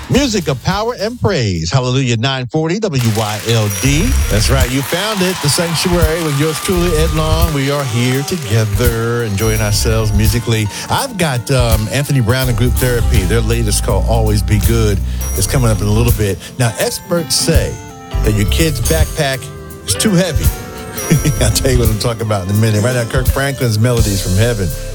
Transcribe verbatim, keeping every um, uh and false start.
Music of power and praise. Hallelujah, nine forty W Y L D. That's right, you found it. The Sanctuary with yours truly, Ed Long. We are here together, enjoying ourselves musically. I've got um, Anthony Brown and Group Therapy. Their latest called Always Be Good is coming up in a little bit. Now, experts say that your kid's backpack is too heavy. I'll tell you what I'm talking about in a minute. Right now, Kirk Franklin's Melodies from Heaven.